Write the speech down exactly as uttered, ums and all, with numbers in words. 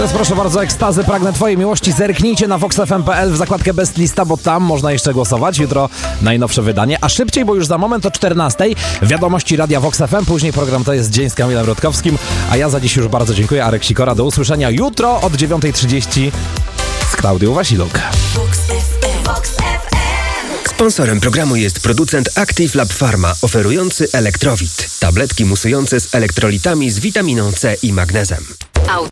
teraz proszę bardzo, ekstazy, pragnę twojej miłości. Zerknijcie na vox f m kropka p l w zakładkę Best Lista, bo tam można jeszcze głosować. Jutro najnowsze wydanie, a szybciej, bo już za moment o czternastej wiadomości Radia Vox F M, później program To jest dzień z Kamilem Rutkowskim, a ja za dziś już bardzo dziękuję. Arek Sikora, do usłyszenia jutro od dziewiątej trzydzieści z Klaudią Wasiluk. Sponsorem programu jest producent Active Lab Pharma, oferujący Elektrowit. Tabletki musujące z elektrolitami z witaminą C i magnezem.